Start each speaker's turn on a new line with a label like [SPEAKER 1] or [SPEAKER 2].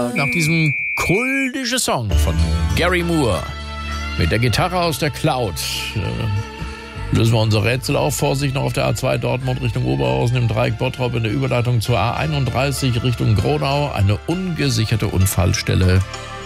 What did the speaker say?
[SPEAKER 1] Nach diesem kultischen Song von Gary Moore mit der Gitarre aus der Cloud lösen wir unser Rätsel auf. Vorsicht noch auf der A2 Dortmund Richtung Oberhausen im Dreieck Bottrop in der Überleitung zur A31 Richtung Gronau. Eine ungesicherte Unfallstelle.